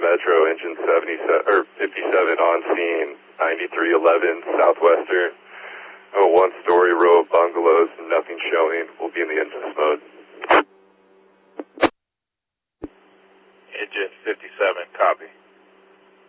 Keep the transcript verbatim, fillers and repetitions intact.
Metro, engine seventy-seven, or fifty-seven on scene, ninety-three eleven Southwestern. Oh, one-story row of bungalows, nothing showing. We'll be in the engine mode. Engine fifty-seven, copy.